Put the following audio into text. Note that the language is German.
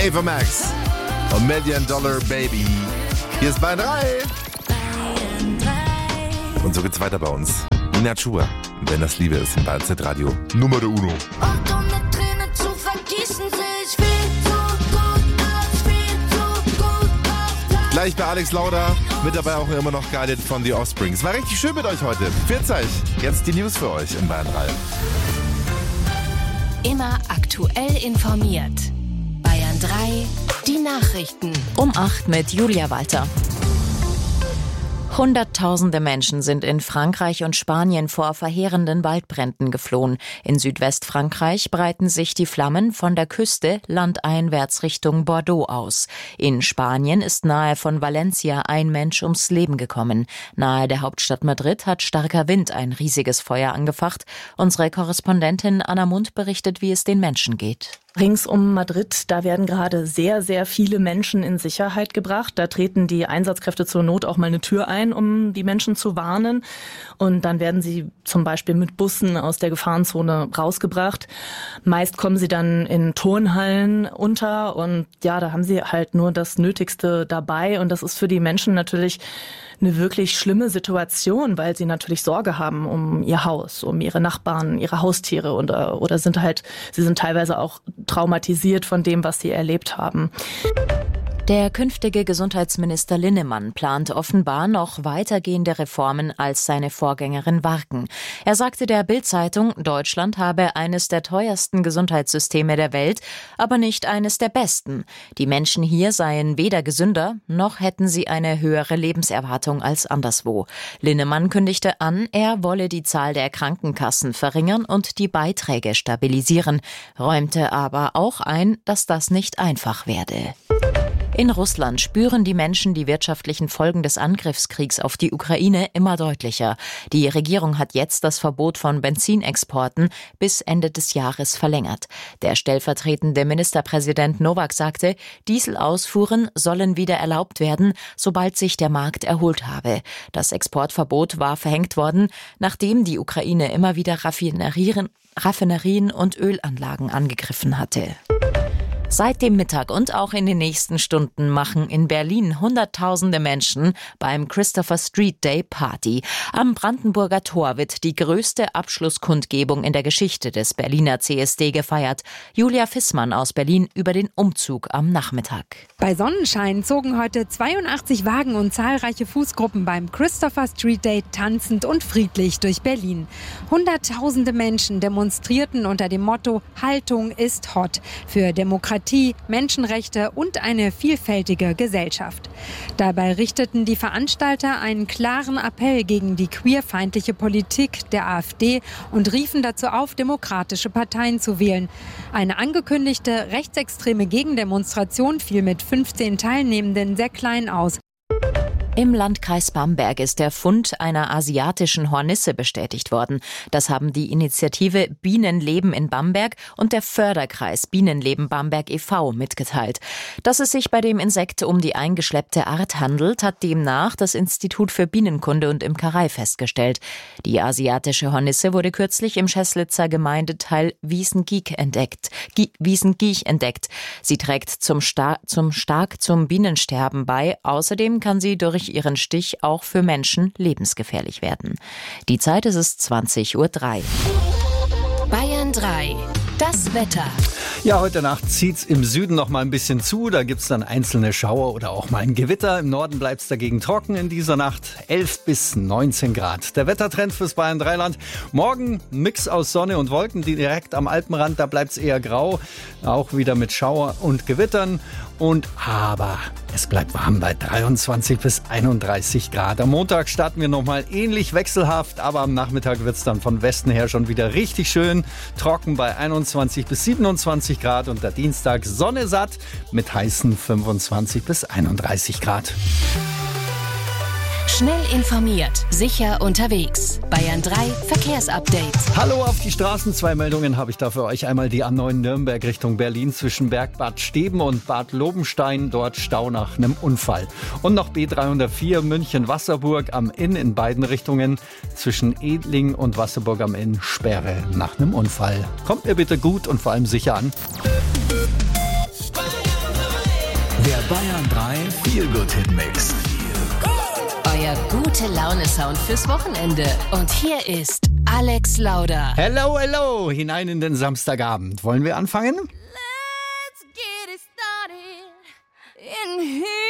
Ava Max und $1 Million Baby. Hier ist Bayern 3. Und so geht's weiter bei uns. Nina Schur, wenn das Liebe ist im Bayern Z Radio. Nummer uno. Und eine Träne zu vergießen, sehe ich viel zu gut aus, viel zu gut aus. Gleich bei Alex Lauder, mit dabei auch immer noch Guided von The Offspring. Es war richtig schön mit euch heute. Pfiat euch. Jetzt die News für euch in Bayern 3. Immer aktuell informiert. Bayern 3, die Nachrichten. Um 8 mit Julia Walter. Hunderttausende Menschen sind in Frankreich und Spanien vor verheerenden Waldbränden geflohen. In Südwestfrankreich breiten sich die Flammen von der Küste landeinwärts Richtung Bordeaux aus. In Spanien ist nahe von Valencia ein Mensch ums Leben gekommen. Nahe der Hauptstadt Madrid hat starker Wind ein riesiges Feuer angefacht. Unsere Korrespondentin Anna Mund berichtet, wie es den Menschen geht. Rings um Madrid, da werden gerade sehr, sehr viele Menschen in Sicherheit gebracht. Da treten die Einsatzkräfte zur Not auch mal eine Tür ein, um die Menschen zu warnen. Und dann werden sie zum Beispiel mit Bussen aus der Gefahrenzone rausgebracht. Meist kommen sie dann in Turnhallen unter und ja, da haben sie halt nur das Nötigste dabei. Und das ist für die Menschen natürlich eine wirklich schlimme Situation, weil sie natürlich Sorge haben um ihr Haus, um ihre Nachbarn, ihre Haustiere oder sie sind teilweise auch traumatisiert von dem, was sie erlebt haben. Der künftige Gesundheitsminister Linnemann plant offenbar noch weitergehende Reformen als seine Vorgängerin Warken. Er sagte der Bild-Zeitung, Deutschland habe eines der teuersten Gesundheitssysteme der Welt, aber nicht eines der besten. Die Menschen hier seien weder gesünder, noch hätten sie eine höhere Lebenserwartung als anderswo. Linnemann kündigte an, er wolle die Zahl der Krankenkassen verringern und die Beiträge stabilisieren, räumte aber auch ein, dass das nicht einfach werde. In Russland spüren die Menschen die wirtschaftlichen Folgen des Angriffskriegs auf die Ukraine immer deutlicher. Die Regierung hat jetzt das Verbot von Benzinexporten bis Ende des Jahres verlängert. Der stellvertretende Ministerpräsident Nowak sagte, Dieselausfuhren sollen wieder erlaubt werden, sobald sich der Markt erholt habe. Das Exportverbot war verhängt worden, nachdem die Ukraine immer wieder Raffinerien und Ölanlagen angegriffen hatte. Seit dem Mittag und auch in den nächsten Stunden machen in Berlin Hunderttausende Menschen beim Christopher Street Day Party. Am Brandenburger Tor wird die größte Abschlusskundgebung in der Geschichte des Berliner CSD gefeiert. Julia Fissmann aus Berlin über den Umzug am Nachmittag. Bei Sonnenschein zogen heute 82 Wagen und zahlreiche Fußgruppen beim Christopher Street Day tanzend und friedlich durch Berlin. Hunderttausende Menschen demonstrierten unter dem Motto Haltung ist hot für Demokratie, Menschenrechte und eine vielfältige Gesellschaft. Dabei richteten die Veranstalter einen klaren Appell gegen die queerfeindliche Politik der AfD und riefen dazu auf, demokratische Parteien zu wählen. Eine angekündigte rechtsextreme Gegendemonstration fiel mit 15 Teilnehmenden sehr klein aus. Im Landkreis Bamberg ist der Fund einer asiatischen Hornisse bestätigt worden. Das haben die Initiative Bienenleben in Bamberg und der Förderkreis Bienenleben Bamberg e.V. mitgeteilt. Dass es sich bei dem Insekt um die eingeschleppte Art handelt, hat demnach das Institut für Bienenkunde und Imkerei festgestellt. Die asiatische Hornisse wurde kürzlich im Scheßlitzer Gemeindeteil Wiesengiech entdeckt. Sie trägt stark zum Bienensterben bei. Außerdem kann sie durch ihren Stich auch für Menschen lebensgefährlich werden. Die Zeit ist es 20:03 Uhr. Bayern 3, das Wetter. Ja, heute Nacht zieht's im Süden noch mal ein bisschen zu. Da gibt's dann einzelne Schauer oder auch mal ein Gewitter. Im Norden bleibt's dagegen trocken in dieser Nacht. 11 bis 19 Grad. Der Wettertrend fürs Bayern 3-Land. Morgen Mix aus Sonne und Wolken. Direkt am Alpenrand, da bleibt's eher grau. Auch wieder mit Schauer und Gewittern. Aber es bleibt warm bei 23 bis 31 Grad. Am Montag starten wir nochmal ähnlich wechselhaft, aber am Nachmittag wird es dann von Westen her schon wieder richtig schön. Trocken bei 21 bis 27 Grad und der Dienstag Sonne satt mit heißen 25 bis 31 Grad. Schnell informiert, sicher unterwegs. Bayern 3 Verkehrsupdate. Hallo auf die Straßen. 2 Meldungen habe ich da für euch. Einmal die A9 Nürnberg Richtung Berlin zwischen Bergbad Steben und Bad Lobenstein. Dort Stau nach einem Unfall. Und noch B304 München-Wasserburg am Inn in beiden Richtungen. Zwischen Edling und Wasserburg am Inn Sperre nach einem Unfall. Kommt mir bitte gut und vor allem sicher an. Bayern 3 Feel-Good-Hit-Mix. Euer Gute-Laune-Sound fürs Wochenende. Und hier ist Alex Lauder. Hello, hello, hinein in den Samstagabend. Wollen wir anfangen? Let's get it started in here.